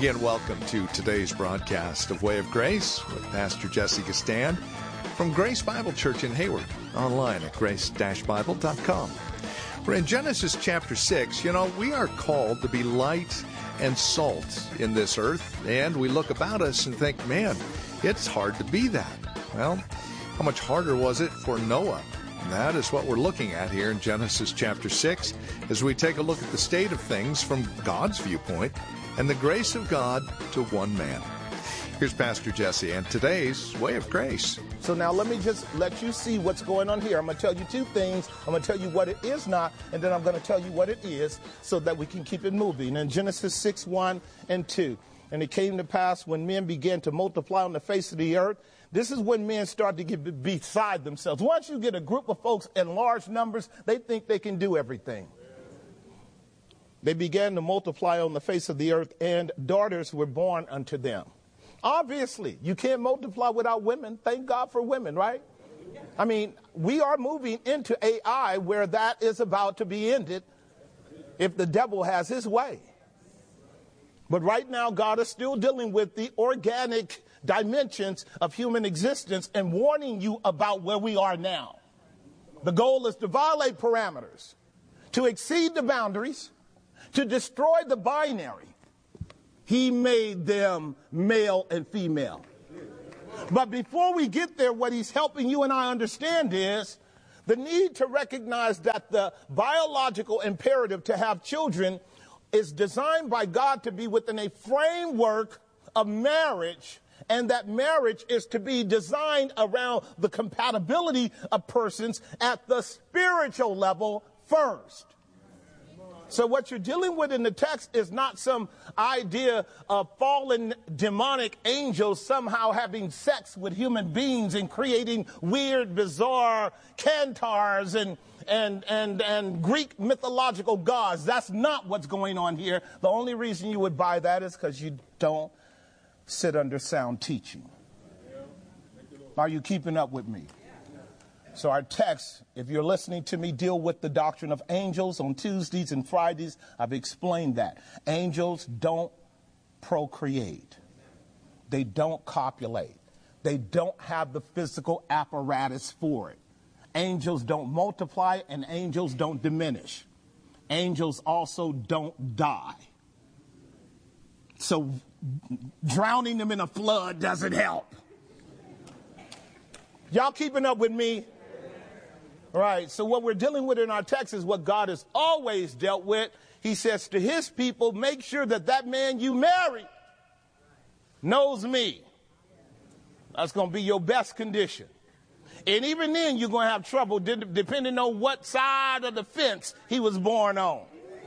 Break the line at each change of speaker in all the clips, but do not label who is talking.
Again, welcome to today's broadcast of Way of Grace with Pastor Jesse Gistand from Grace Bible Church in Hayward, online at grace-bible.com. We're in Genesis chapter 6. You know, we are called to be light and salt in this earth, and we look about us and think, man, it's hard to be that. Well, how much harder was it for Noah? And that is what we're looking at here in Genesis chapter 6 as we take a look at the state of things from God's viewpoint and the grace of God to one man. Here's Pastor Jesse and today's Way of Grace.
So now let me just let you see what's going on here. I'm going to tell you two things. I'm going to tell you what it is not, and then I'm going to tell you what it is so that we can keep it moving. In Genesis 6, 1 and 2. And it came to pass when men began to multiply on the face of the earth. This is when men start to get beside themselves. Once you get a group of folks in large numbers, they think they can do everything. They began to multiply on the face of the earth, and daughters were born unto them. Obviously, you can't multiply without women. Thank God for women, right? I mean, we are moving into AI where that is about to be ended if the devil has his way. But right now, God is still dealing with the organic dimensions of human existence and warning you about where we are now. The goal is to violate parameters, to exceed the boundaries, to destroy the binary. He made them male and female. But before we get there, what he's helping you and I understand is the need to recognize that the biological imperative to have children is designed by God to be within a framework of marriage, and that marriage is to be designed around the compatibility of persons at the spiritual level first. So what you're dealing with in the text is not some idea of fallen demonic angels somehow having sex with human beings and creating weird, bizarre centaurs and Greek mythological gods. That's not what's going on here. The only reason you would buy that is because you don't sit under sound teaching. Are you keeping up with me? So our text, if you're listening to me, deal with the doctrine of angels on Tuesdays and Fridays. I've explained that. Angels don't procreate. They don't copulate. They don't have the physical apparatus for it. Angels don't multiply and angels don't diminish. Angels also don't die. So drowning them in a flood doesn't help. Y'all keeping up with me? Right, so what we're dealing with in our text is what God has always dealt with. He says to his people, make sure that that man you marry knows me. That's going to be your best condition. And even then, you're going to have trouble depending on what side of the fence he was born on.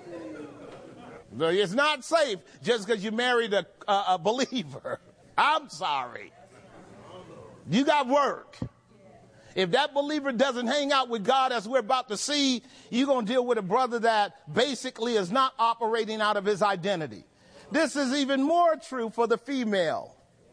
It's not safe just because you married a believer. I'm sorry. You got work. If that believer doesn't hang out with God, as we're about to see, you're going to deal with a brother that basically is not operating out of his identity. This is even more true for the female.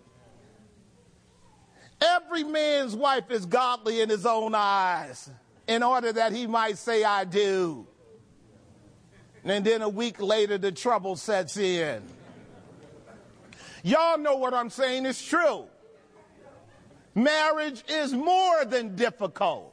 Every man's wife is godly in his own eyes in order that he might say, I do. And then a week later, the trouble sets in. Y'all know what I'm saying is true. Marriage is more than difficult.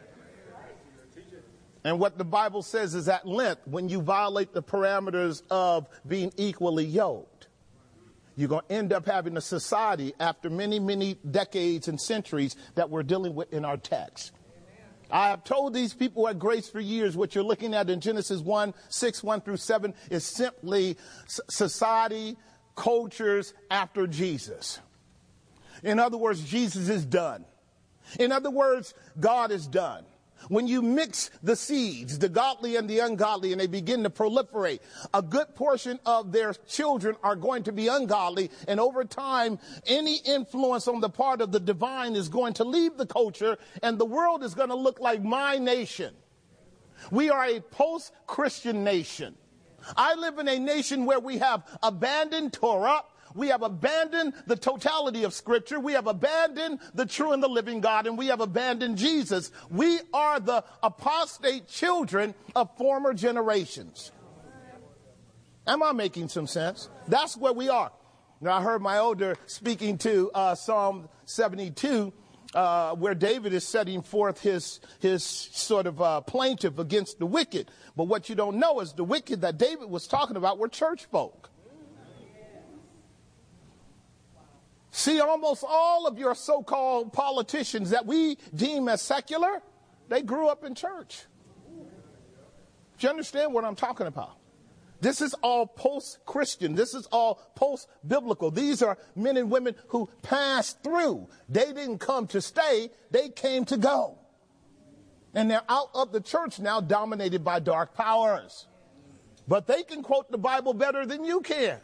And what the Bible says is at length, when you violate the parameters of being equally yoked, you're going to end up having a society after many, many decades and centuries that we're dealing with in our text. I have told these people at Grace for years, what you're looking at in Genesis 1, 6, 1 through 7 is simply society, cultures after Jesus. In other words, Jesus is done. In other words, God is done. When you mix the seeds, the godly and the ungodly, and they begin to proliferate, a good portion of their children are going to be ungodly. And over time, any influence on the part of the divine is going to leave the culture, and the world is going to look like my nation. We are a post-Christian nation. I live in a nation where we have abandoned Torah. We have abandoned the totality of Scripture. We have abandoned the true and the living God, and we have abandoned Jesus. We are the apostate children of former generations. Am I making some sense? That's where we are. Now, I heard my elder speaking to Psalm 72, where David is setting forth his sort of plaintiff against the wicked. But what you don't know is the wicked that David was talking about were church folk. See, almost all of your so-called politicians that we deem as secular, they grew up in church. Do you understand what I'm talking about? This is all post-Christian. This is all post-biblical. These are men and women who passed through. They didn't come to stay. They came to go. And they're out of the church now, dominated by dark powers. But they can quote the Bible better than you can.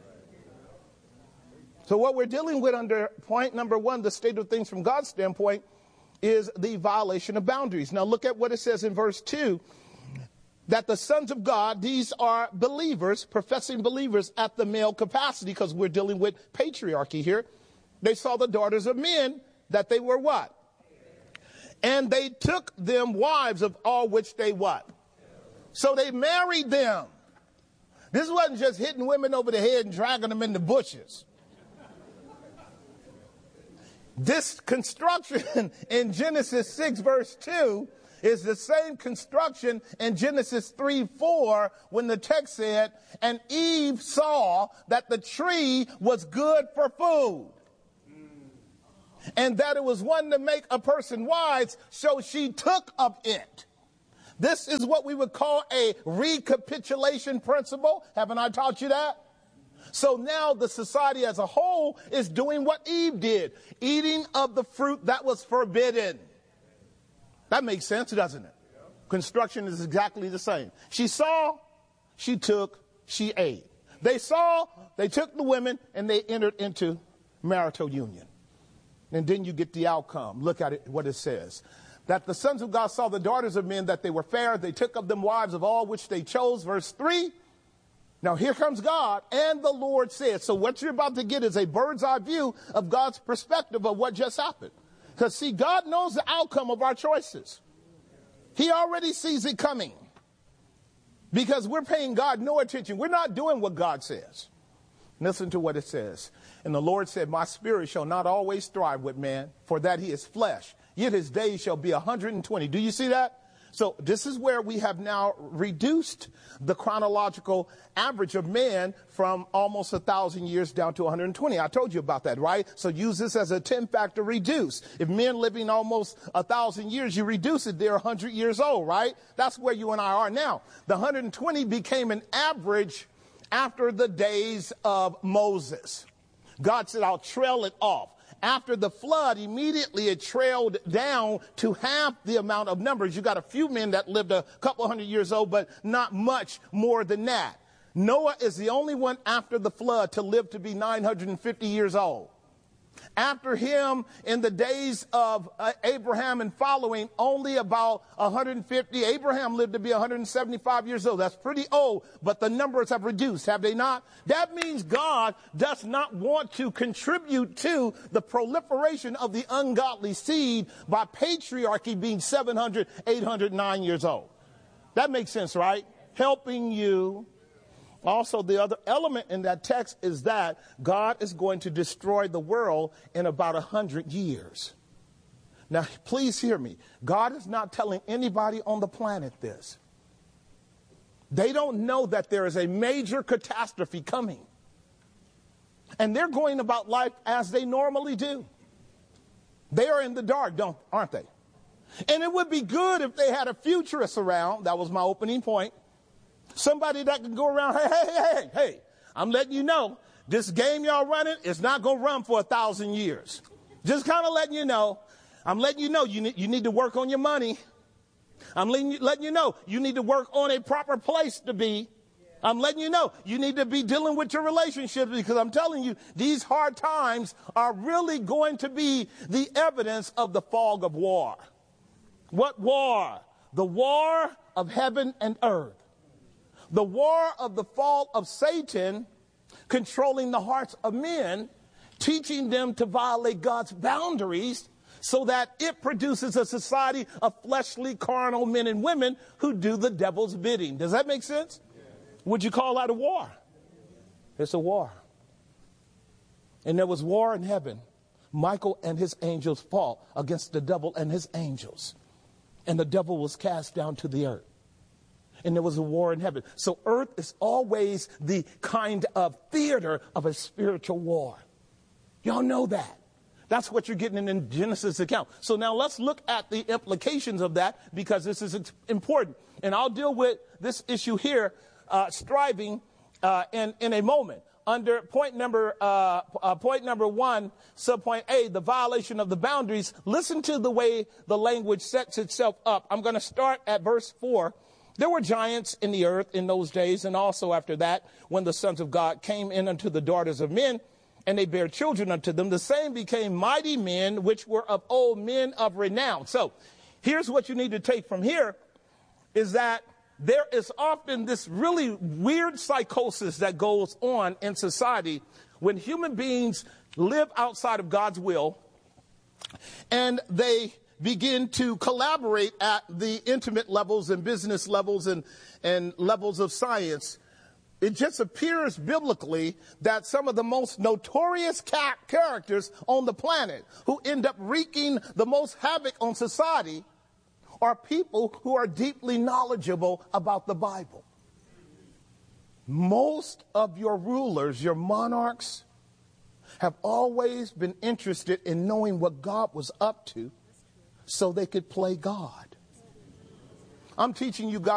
So what we're dealing with under point number 1, the state of things from God's standpoint, is the violation of boundaries. Now look at what it says in verse 2, that the sons of God, these are believers, professing believers at the male capacity, because we're dealing with patriarchy here. They saw the daughters of men, that they were what? And they took them wives of all which they what? So they married them. This wasn't just hitting women over the head and dragging them in the bushes. This construction in Genesis 6 verse 2 is the same construction in Genesis 3:4 when the text said, and Eve saw that the tree was good for food, and that it was one to make a person wise, so she took of it. This is what we would call a recapitulation principle. Haven't I taught you that? So now the society as a whole is doing what Eve did, eating of the fruit that was forbidden. That makes sense, doesn't it? Construction is exactly the same. She saw, she took, she ate. They saw, they took the women, and they entered into marital union. And then you get the outcome. Look at it, what it says. That the sons of God saw the daughters of men, that they were fair. They took of them wives of all which they chose. Verse 3. Now here comes God, and the Lord said. So what you're about to get is a bird's eye view of God's perspective of what just happened. Because see, God knows the outcome of our choices. He already sees it coming. Because we're paying God no attention. We're not doing what God says. Listen to what it says. And the Lord said, my spirit shall not always strive with man, for that he is flesh. Yet his days shall be 120. Do you see that? So this is where we have now reduced the chronological average of man from almost 1,000 years down to 120. I told you about that, right? So use this as a 10-factor reduce. If men living almost 1,000 years, you reduce it, they're 100 years old, right? That's where you and I are now. The 120 became an average after the days of Moses. God said, I'll trail it off. After the flood, immediately it trailed down to half the amount of numbers. You got a few men that lived a couple hundred years old, but not much more than that. Noah is the only one after the flood to live to be 950 years old. After him, in the days of Abraham and following, only about 150. Abraham lived to be 175 years old. That's pretty old, but the numbers have reduced, have they not? That means God does not want to contribute to the proliferation of the ungodly seed by patriarchy being 700, 809 years old. That makes sense, right? Helping you. Also, the other element in that text is that God is going to destroy the world in about 100 years. Now, please hear me. God is not telling anybody on the planet this. They don't know that there is a major catastrophe coming. And they're going about life as they normally do. They are in the dark, aren't they? And it would be good if they had a futurist around. That was my opening point. Somebody that can go around, hey, I'm letting you know, this game y'all running is not going to run for 1,000 years. Just kind of letting you know. I'm letting you know you need to work on your money. I'm letting you know you need to work on a proper place to be. I'm letting you know you need to be dealing with your relationships, because I'm telling you, these hard times are really going to be the evidence of the fog of war. What war? The war of heaven and earth. The war of the fall of Satan controlling the hearts of men, teaching them to violate God's boundaries so that it produces a society of fleshly, carnal men and women who do the devil's bidding. Does that make sense? Would you call that a war? It's a war. And there was war in heaven. Michael and his angels fought against the devil and his angels. And the devil was cast down to the earth. And there was a war in heaven. So earth is always the kind of theater of a spiritual war. Y'all know that. That's what you're getting in Genesis account. So now let's look at the implications of that, because this is important. And I'll deal with this issue here, striving, in a moment. Under point number 1, subpoint A, the violation of the boundaries. Listen to the way the language sets itself up. I'm going to start at verse 4. There were giants in the earth in those days, and also after that, when the sons of God came in unto the daughters of men, and they bare children unto them, the same became mighty men, which were of old, men of renown. So here's what you need to take from here, is that there is often this really weird psychosis that goes on in society when human beings live outside of God's will, and they begin to collaborate at the intimate levels and business levels and levels of science. It just appears biblically that some of the most notorious characters on the planet who end up wreaking the most havoc on society are people who are deeply knowledgeable about the Bible. Most of your rulers, your monarchs, have always been interested in knowing what God was up to so they could play God. I'm teaching you guys